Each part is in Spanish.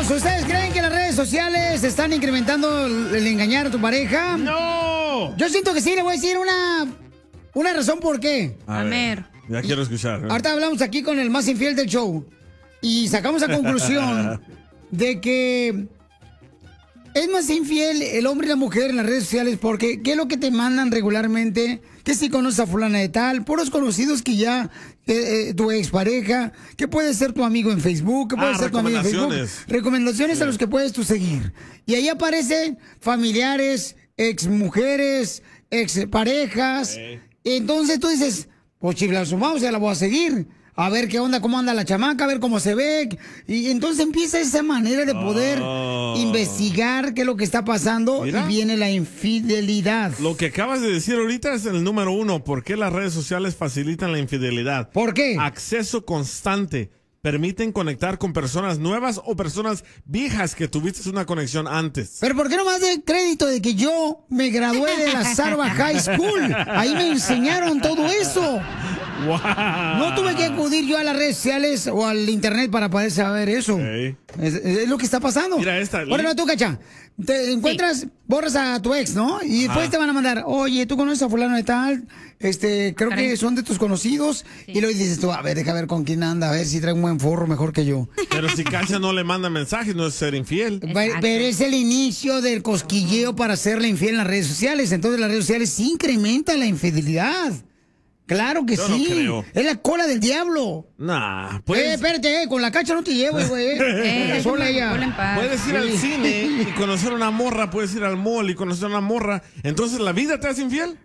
Paisanos, ¿ustedes creen que las redes sociales están incrementando el engañar a tu pareja? ¡No! Yo siento que sí, le voy a decir una razón por qué. A ver. Ya quiero escuchar. Ahorita hablamos aquí con el más infiel del show y sacamos la conclusión de que es más infiel el hombre y la mujer en las redes sociales porque ¿qué es lo que te mandan regularmente? Que si conoces a fulana de tal, puros conocidos que ya, tu expareja, que puede ser tu amigo en Facebook, que puede ser tu amigo en Facebook. Recomendaciones a los que puedes tú seguir. Y ahí aparecen familiares, exmujeres, exparejas. Entonces tú dices, pues chiflas, vamos, ya la voy a seguir. A ver qué onda, cómo anda la chamaca, a ver cómo se ve. Y entonces empieza esa manera de poder investigar qué es lo que está pasando. Mira, y viene la infidelidad. Lo que acabas de decir ahorita es el número uno. ¿Por qué las redes sociales facilitan la infidelidad? ¿Por qué? Acceso constante. Permiten conectar con personas nuevas o personas viejas que tuviste una conexión antes. Pero ¿por qué no más de crédito de que yo me gradué de la Sarva High School? Ahí me enseñaron todo eso. Wow. No tuve que acudir yo a las redes sociales o al internet para poder saber eso. Es lo que está pasando. Mira esta. Bueno, tú, Cacha, te encuentras, borras a tu ex, ¿no? Y después te van a mandar, oye, ¿tú conoces a fulano de tal? Creo que son de tus conocidos. Sí. Y luego dices tú, a ver, deja ver con quién anda, a ver si trae un buen forro mejor que yo. Pero si Cacha no le manda mensajes, no es ser infiel. Pero es el inicio del cosquilleo para hacerle infiel en las redes sociales. Entonces las redes sociales sí incrementan la infidelidad. Claro que yo sí. No creo. Es la cola del diablo. Nah, pues. Espérate, con la Cacha no te llevo, güey. Sola ella. Puedes ir al cine y conocer a una morra, puedes ir al mall y conocer a una morra. Entonces, ¿la vida te hace infiel?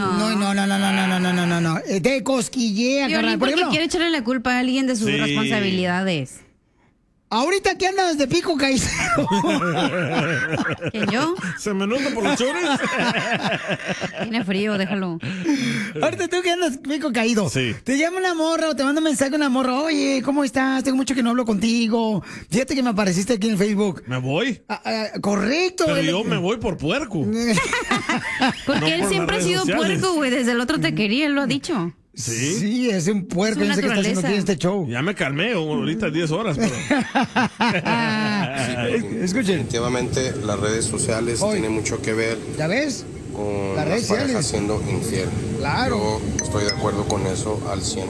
No. Te cosquillea, carnal. Por ejemplo, quiere echarle la culpa a alguien de sus responsabilidades. Ahorita que andas de pico caído. ¿Quién, yo? ¿Se me nota por los chores? Tiene frío, déjalo. Ahorita tú que andas de pico caído. Sí. Te llama una morra o te manda un mensaje una morra. Oye, ¿cómo estás? Tengo mucho que no hablo contigo. Fíjate que me apareciste aquí en Facebook. ¿Me voy? Correcto. Pero yo me voy por puerco. Porque no, él siempre ha sido puerco, güey. Desde el otro te quería, él lo ha dicho. ¿Sí? Sí, es un puerco. No sé qué está haciendo aquí en este show. Ya me calmé, ahorita 10 horas. Pero... Escuchen. Definitivamente las redes sociales tienen mucho que ver. ¿Ya ves? Con las parejas siendo infiel. Claro. Yo estoy de acuerdo con eso al 100%.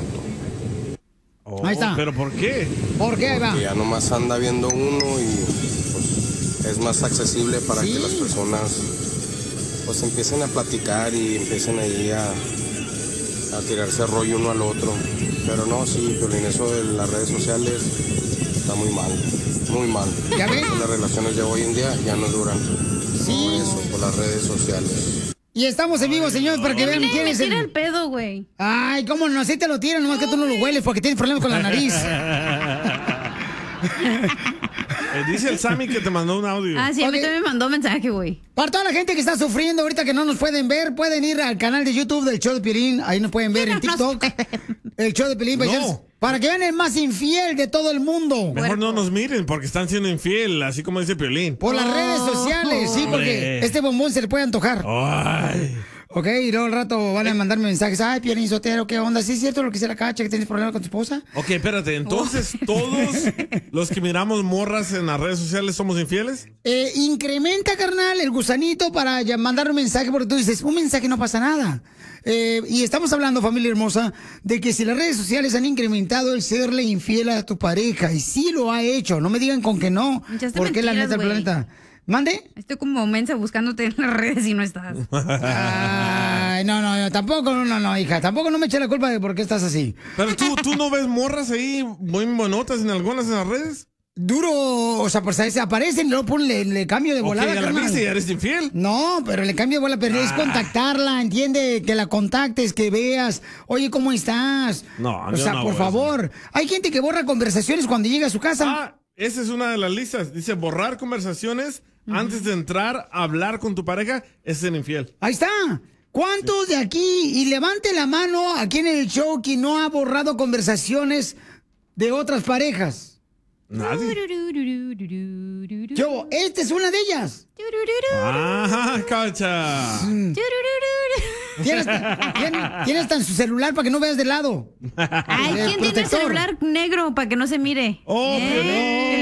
Ahí está. ¿Pero por qué? ¿Por qué? Porque ya nomás anda viendo uno y pues es más accesible para que las personas pues empiecen a platicar y empiecen ahí a tirarse rollo uno al otro. Pero no, sí, Piolín, eso de las redes sociales está muy mal. Muy mal. ¿Ya ves? Las relaciones de hoy en día ya no duran. Sí. Por eso, por las redes sociales. Y estamos en vivo, señores, para que vean quién es tira el pedo, güey. Ay, cómo no, así te lo tiran, nomás que tú no lo hueles porque tienes problemas con la nariz. Dice el Sammy que te mandó un audio. Ah, sí, a mí también me mandó mensaje, güey. Para toda la gente que está sufriendo ahorita que no nos pueden ver, pueden ir al canal de YouTube del Show de Piolín. Ahí nos pueden ver en TikTok. El Show de Piolín. No. Para que vean el más infiel de todo el mundo. Mejor no nos miren porque están siendo infiel, así como dice Piolín. Por las redes sociales, sí, porque este bombón se le puede antojar. Ay. Ok, y luego al rato van a mandarme mensajes. Ay, Piolín Sotero, ¿qué onda? ¿Sí es cierto lo que dice la Cacha, que tienes problemas con tu esposa? Ok, espérate, entonces todos los que miramos morras en las redes sociales somos infieles. Incrementa, carnal, el gusanito para mandar un mensaje, porque tú dices, un mensaje no pasa nada. Y estamos hablando, familia hermosa, de que si las redes sociales han incrementado el serle infiel a tu pareja, y sí lo ha hecho, no me digan con que no, porque es la neta del planeta. ¿Mande? Estoy como mensa buscándote en las redes y no estás. Ay, no, tampoco, no, hija, tampoco no me eche la culpa de por qué estás así. Pero tú no ves morras ahí muy monotas en algunas en las redes. Duro, o sea, pues ahí se aparecen y luego le cambio de volada. Ya la viste, ya eres infiel. No, pero le cambio de volada, pero es contactarla, entiende, que la contactes, que veas, oye, ¿cómo estás? No, o sea, no por favor. Hay gente que borra conversaciones cuando llega a su casa. Esa es una de las listas. Dice borrar conversaciones antes de entrar a hablar con tu pareja es ser infiel. Ahí está. ¿Cuántos de aquí? Y levante la mano aquí en el show que no ha borrado conversaciones de otras parejas. Nadie. Yo, esta es una de ellas. Ah, Cacha. Tienes tan su celular para que no veas de lado. Ay, ¿quién tiene el celular negro para que no se mire? Oh,